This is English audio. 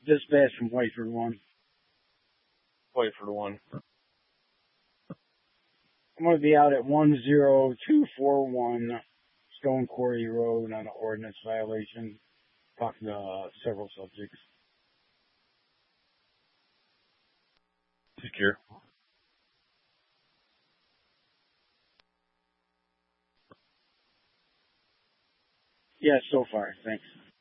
Dispatch from Whiteford 1. Whiteford 1. I'm going to be out at 10241 Stone Quarry Road on an ordinance violation, talking to several subjects. Secure. Yeah, so far. Thanks.